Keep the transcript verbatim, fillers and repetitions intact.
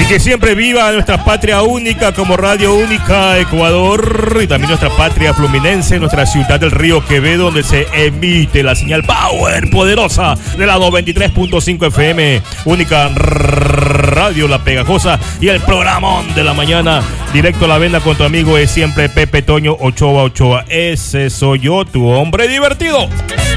que siempre viva nuestra patria única como Radio Única Ecuador y también nuestra patria fluminense, nuestra ciudad del Río Quevedo, donde se emite la señal power poderosa de la noventa y tres punto cinco F M, Única Radio La Pegajosa, y el programón de la mañana, directo a la venda con tu amigo es siempre Pepe Toño Ochoa Ochoa. Ese soy yo, tu hombre divertido.